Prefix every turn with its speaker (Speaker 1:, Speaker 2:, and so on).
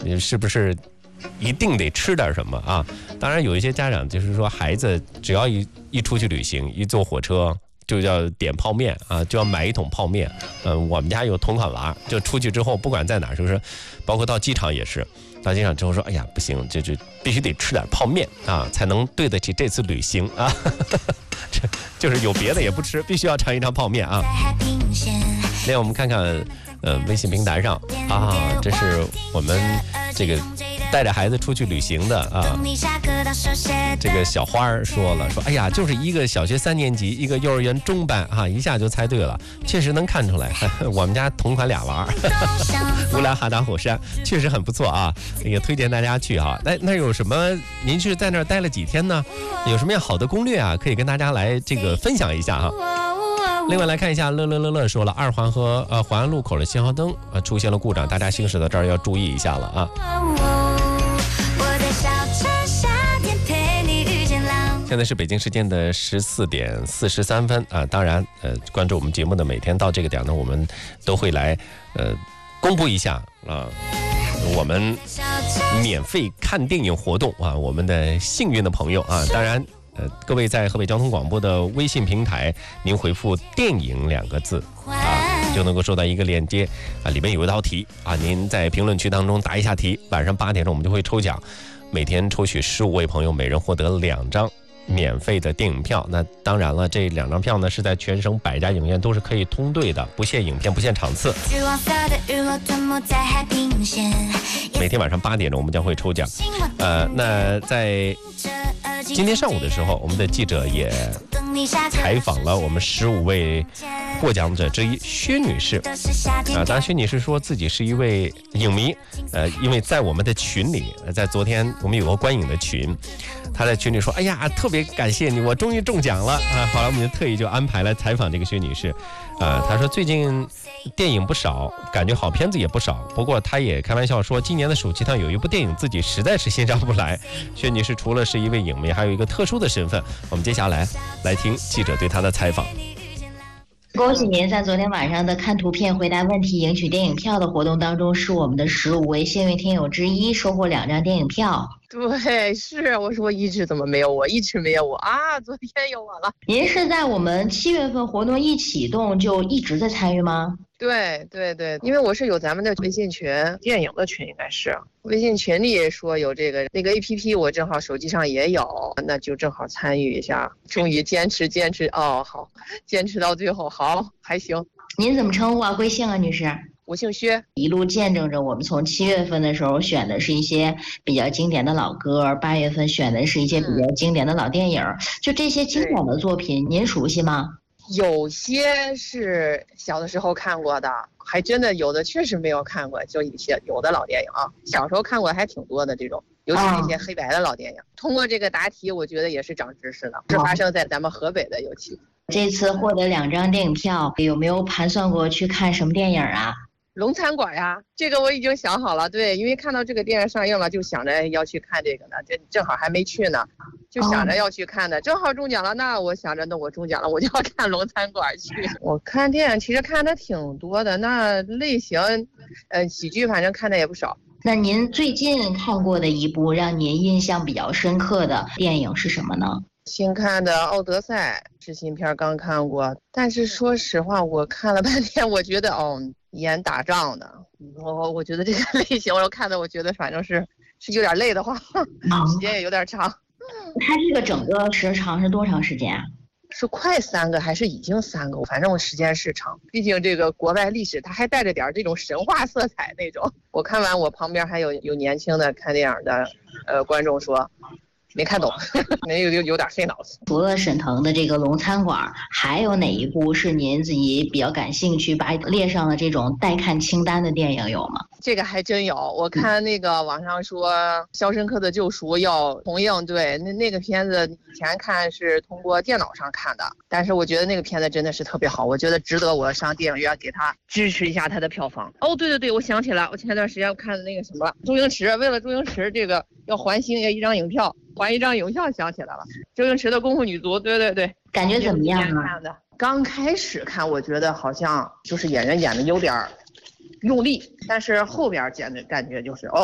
Speaker 1: 是不是一定得吃点什么啊？当然有一些家长就是说，孩子只要一出去旅行，一坐火车就要点泡面啊，就要买一桶泡面。我们家有同款娃，就出去之后不管在哪，就是包括到机场也是，到机场之后说，哎呀不行，就必须得吃点泡面啊，才能对得起这次旅行啊。就是有别的也不吃，必须要尝一尝泡面啊。另外我们看看微信平台上啊，这是我们这个带着孩子出去旅行的啊，这个小花说了，说哎呀，就是一个小学3年级，一个幼儿园中班啊，一下就猜对了，确实能看出来，我们家同款俩娃。乌拉哈达火山确实很不错啊，也推荐大家去哈。那有什么？您是在那儿待了几天呢？有什么样好的攻略啊？可以跟大家来这个分享一下哈。另外来看一下，乐说了，2环和环安路口的信号灯出现了故障，大家行驶到这儿要注意一下了啊。现在是北京时间的14点43分啊。当然关注我们节目的每天到这个点呢，我们都会来公布一下啊，我们免费看电影活动啊，我们的幸运的朋友啊，当然。各位在河北交通广播的微信平台，您回复“电影”2个字啊，就能够收到一个链接啊，里面有一道题啊，您在评论区当中答一下题，晚上8点钟我们就会抽奖，每天抽取15位朋友，每人获得2张免费的电影票。那当然了，这2张票呢是在全省100家影院都是可以通兑的，不限影片，不限场次。每天晚上8点钟我们将会抽奖。那在今天上午的时候，我们的记者也采访了我们15位获奖者之一薛女士啊。当然，薛女士说自己是一位影迷，因为在我们的群里，在昨天我们有个观影的群，她在群里说：“哎呀，特别感谢你，我终于中奖了啊！”后来我们就特意就安排了采访这个薛女士啊。她说最近电影不少，感觉好片子也不少，不过她也开玩笑说，今年的暑期档有一部电影自己实在是欣赏不来。薛女士除了是一位影迷，还有一个特殊的身份，我们接下来听记者对她的采访。
Speaker 2: 恭喜您在昨天晚上的看图片回答问题赢取电影票的活动当中，是我们的15位幸运听友之一，收获2张电影票。
Speaker 3: 对，是我说一直怎么没有我，一直没有我啊！昨天有我了。
Speaker 2: 您是在我们7月份活动一启动就一直在参与吗？
Speaker 3: 对，因为我是有咱们的微信群，电影的群，应该是微信群里说有那个 APP， 我正好手机上也有，那就正好参与一下。终于坚持哦，好，坚持到最后，好，还行。
Speaker 2: 您怎么称呼啊？贵姓啊，女士？
Speaker 3: 我姓薛。
Speaker 2: 一路见证着我们从7月份的时候选的是一些比较经典的老歌，8月份选的是一些比较经典的老电影，就这些经典的作品您熟悉吗？
Speaker 3: 有些是小的时候看过的，还真的有的确实没有看过，就一些有的老电影啊，小时候看过还挺多的这种，尤其是一些黑白的老电影。通过这个答题，我觉得也是长知识的，是发生在咱们河北的，尤其。
Speaker 2: 这次获得2张电影票，有没有盘算过去看什么电影啊？
Speaker 3: 龙餐馆呀，这个我已经想好了。对，因为看到这个电影上映了，就想着要去看这个呢，这正好还没去呢，就想着要去看的，正好中奖了。那我想着，那我中奖了，我就要看龙餐馆去。我看电影其实看的挺多的，那类型，喜剧反正看的也不少。
Speaker 2: 那您最近看过的一部让您印象比较深刻的电影是什么呢？
Speaker 3: 新看的《奥德赛》是新片，刚看过，但是说实话，我看了半天，我觉得演打仗的，我觉得这个类型我看的，我觉得反正是有点累的话，时间也有点长。
Speaker 2: 它这个整个时长是多长时间啊？
Speaker 3: 是快3个还是已经3个？反正我时间是长，毕竟这个国外历史它还带着点这种神话色彩那种。我看完，我旁边还有年轻的看电影的观众说没看懂，有点费脑子。
Speaker 2: 除了沈腾的这个龙餐馆，还有哪一部是您自己比较感兴趣，把列上了这种待看清单的电影有吗？
Speaker 3: 这个还真有，我看那个网上说《肖申克的救赎》要重映，对，那个片子以前看是通过电脑上看的，但是我觉得那个片子真的是特别好，我觉得值得我上电影院给他支持一下他的票房。哦，对，我想起来，我前段时间我看的那个什么周星驰，为了周星驰这个要还星，要一张影票，还一张影票，想起来了，周星驰的《功夫女足》，对，
Speaker 2: 感觉怎么样啊？
Speaker 3: 刚开始看，我觉得好像就是演员演的有点用力，但是后边感觉就是